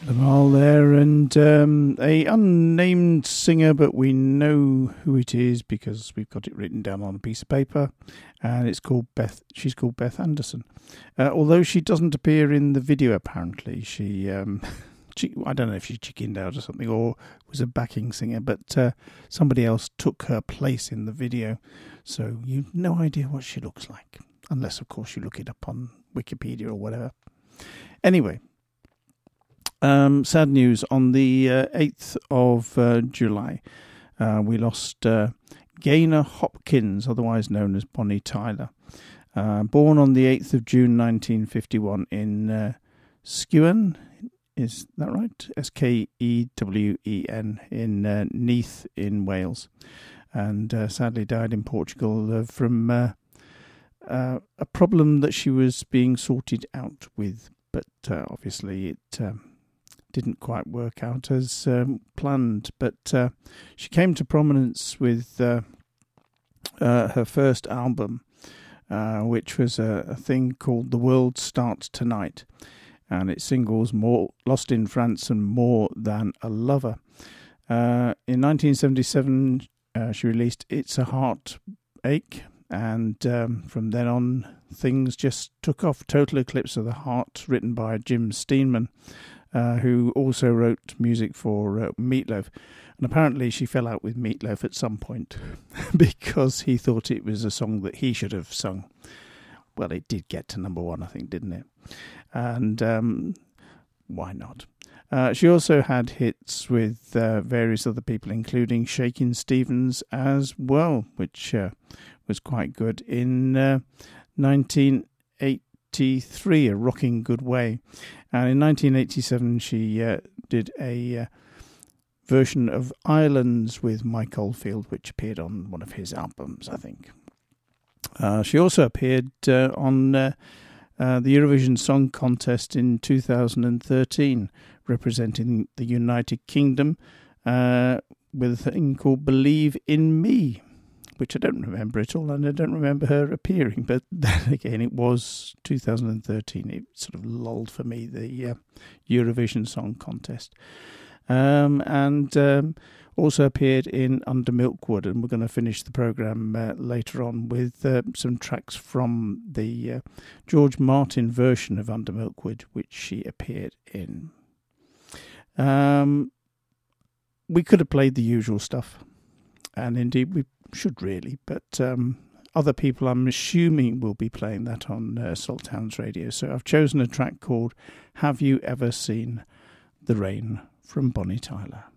All there, and a unnamed singer, but we know who it is because we've got it written down on a piece of paper, and it's called Beth. She's called Beth Anderson. Although she doesn't appear in the video, apparently she I don't know if she chickened out or something, or was a backing singer, but somebody else took her place in the video, so you've no idea what she looks like, unless of course you look it up on Wikipedia or whatever. Anyway. Sad news. On the 8th of July, we lost Gaynor Hopkins, otherwise known as Bonnie Tyler. Born on the 8th of June 1951 in Skewen, is that right? Skewen, in Neath in Wales. And sadly died in Portugal from a problem that she was being sorted out with. But obviously it didn't quite work out as planned. But she came to prominence with her first album, which was a thing called The World Starts Tonight. And its singles More Lost in France and More Than a Lover. In 1977, she released It's a Heartache. And from then on, things just took off. Total Eclipse of the Heart, written by Jim Steinman, who also wrote music for Meatloaf. And apparently she fell out with Meatloaf at some point because he thought it was a song that he should have sung. Well, it did get to number one, I think, didn't it? And why not? She also had hits with various other people, including Shakin' Stevens as well, which was quite good. In 1983, A Rocking Good Way. And in 1987, she did a version of Islands with Mike Oldfield, which appeared on one of his albums, I think. She also appeared on the Eurovision Song Contest in 2013, representing the United Kingdom with a thing called Believe in Me, which I don't remember at all, and I don't remember her appearing. But then again, it was 2013. It sort of lulled for me, the Eurovision Song Contest. And also appeared in Under Milkwood, and we're going to finish the programme later on with some tracks from the George Martin version of Under Milkwood, which she appeared in. We could have played the usual stuff, and indeed we should really, but other people, I'm assuming, will be playing that on Salthounds Radio. So I've chosen a track called Have You Ever Seen the Rain from Bonnie Tyler.